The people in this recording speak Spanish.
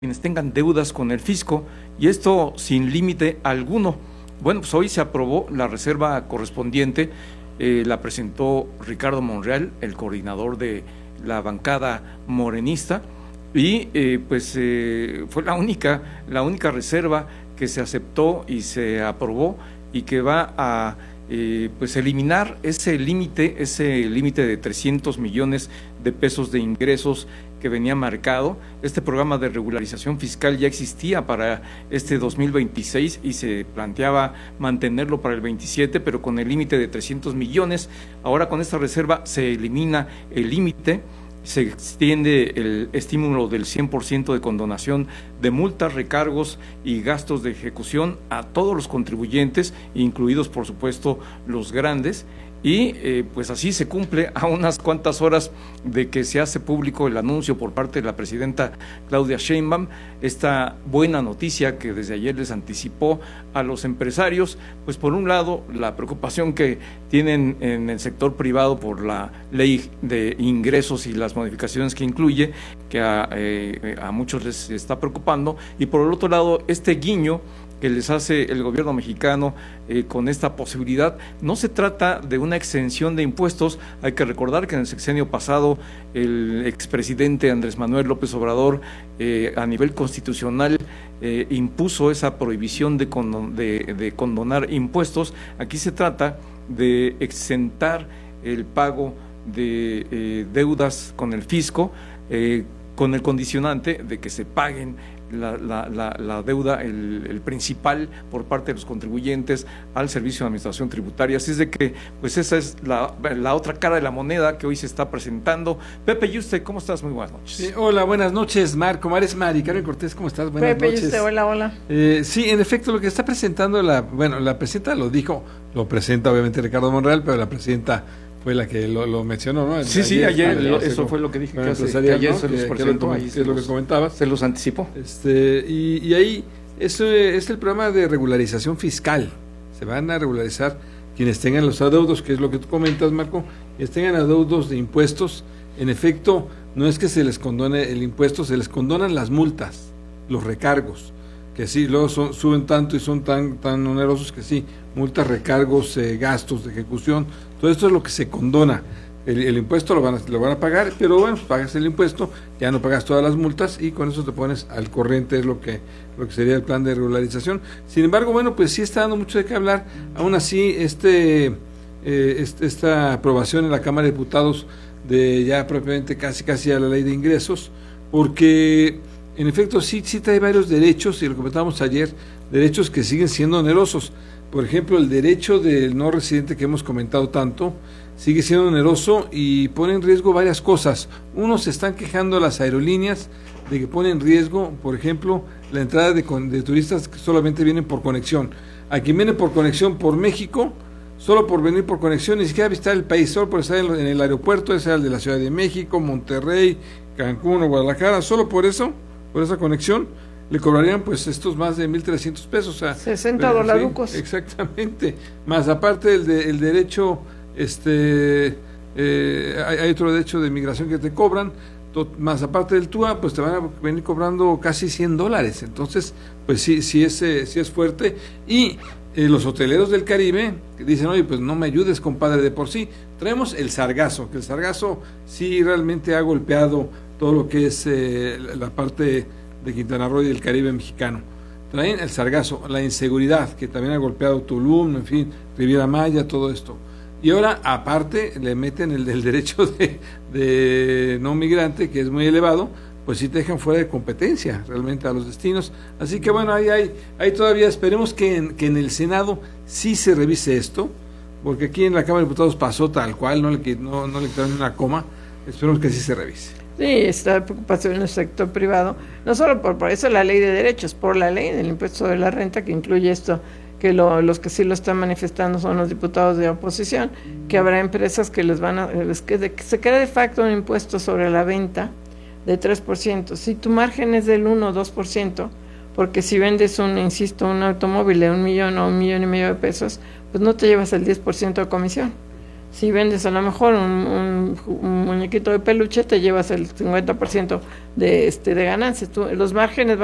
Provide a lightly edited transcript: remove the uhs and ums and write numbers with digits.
quienes tengan deudas con el fisco, y esto sin límite alguno. Bueno, pues hoy se aprobó la reserva correspondiente, la presentó Ricardo Monreal, el coordinador de la bancada morenista, y fue la única reserva que se aceptó y se aprobó, y que va a eliminar ese límite de 300 millones de pesos de ingresos que venía marcado. Este programa de regularización fiscal ya existía para este 2026 y se planteaba mantenerlo para el 27, pero con el límite de 300 millones. Ahora con esta reserva se elimina el límite, se extiende el estímulo del 100% de condonación de multas, recargos y gastos de ejecución a todos los contribuyentes, incluidos por supuesto los grandes, y pues así se cumple a unas cuantas horas de que se hace público el anuncio por parte de la presidenta Claudia Sheinbaum, esta buena noticia que desde ayer les anticipó a los empresarios. Pues por un lado la preocupación que tienen en el sector privado por la ley de ingresos y las modificaciones que incluye, que a muchos les está preocupando, y por el otro lado este guiño que les hace el gobierno mexicano con esta posibilidad. No se trata de una exención de impuestos. Hay que recordar que en el sexenio pasado el expresidente Andrés Manuel López Obrador a nivel constitucional impuso esa prohibición de condonar impuestos. Aquí se trata de exentar el pago de deudas con el fisco, con el condicionante de que se paguen la deuda, el principal, por parte de los contribuyentes al Servicio de Administración Tributaria. Así es de que, pues esa es la otra cara de la moneda que hoy se está presentando. Pepe Yuste, ¿cómo estás? Muy buenas noches. Sí, hola, buenas noches, Marco, Mari Carmen Cortés, ¿cómo estás? Buenas Pepe noches. Yuste, hola. Sí, en efecto, lo que está presentando la presidenta lo presenta obviamente Ricardo Monreal, pero la presidenta fue la que lo mencionó, ¿no? Sí, ayer eso fue lo que dije, que ayer, ¿no? Se los presentó, ahí es lo que comentabas. Se los anticipó. Y ahí, eso es el programa de regularización fiscal. Se van a regularizar quienes tengan los adeudos, que es lo que tú comentas, Marco, quienes tengan adeudos de impuestos. En efecto, no es que se les condone el impuesto, se les condonan las multas, los recargos, que sí, luego suben tanto y son tan onerosos que sí, multas, recargos, gastos de ejecución, todo esto es lo que se condona. El impuesto lo van a pagar, pero bueno, pagas el impuesto, ya no pagas todas las multas y con eso te pones al corriente, es lo que sería el plan de regularización. Sin embargo, bueno, pues sí está dando mucho de qué hablar. Aún así, esta aprobación en la Cámara de Diputados de ya propiamente casi a la ley de ingresos, porque en efecto sí trae varios derechos, y lo comentábamos ayer, derechos que siguen siendo onerosos. Por ejemplo, el derecho del no residente que hemos comentado tanto, sigue siendo oneroso y pone en riesgo varias cosas. Uno, se están quejando las aerolíneas de que pone en riesgo, por ejemplo, la entrada de turistas que solamente vienen por conexión. A quien viene por conexión por México, solo por venir por conexión, ni siquiera visitar el país, solo por estar en el aeropuerto, sea el de la Ciudad de México, Monterrey, Cancún o Guadalajara, solo por eso, por esa conexión, le cobrarían pues estos más de 1,300 pesos. O sea, $60. Sí, exactamente. Más aparte el derecho, hay otro derecho de migración que te cobran, más aparte del TUA, pues te van a venir cobrando casi $100. Entonces, pues sí es fuerte. Y los hoteleros del Caribe que dicen, oye, pues no me ayudes, compadre, de por sí. Traemos el sargazo, que el sargazo sí realmente ha golpeado todo lo que es la parte de Quintana Roo y del Caribe mexicano. Traen el sargazo, la inseguridad, que también ha golpeado Tulum, en fin, Riviera Maya, todo esto. Y ahora, aparte, le meten el del derecho de no migrante, que es muy elevado, pues sí te dejan fuera de competencia realmente a los destinos. Así que bueno, ahí todavía esperemos que en el Senado sí se revise esto, porque aquí en la Cámara de Diputados pasó tal cual, no le quitaron una coma. Esperemos que sí se revise. Sí, está preocupación en el sector privado, no solo por eso la ley de derechos, por la ley del impuesto de la renta, que incluye esto, que los que sí lo están manifestando son los diputados de oposición, que habrá empresas que se crea de facto un impuesto sobre la venta de 3%. Si tu margen es del 1 o 2%, porque si vendes un automóvil de 1 millón o 1,5 millones de pesos, pues no te llevas el 10% de comisión. Si vendes a lo mejor un muñequito de peluche, te llevas el 50% de ganancias. Los márgenes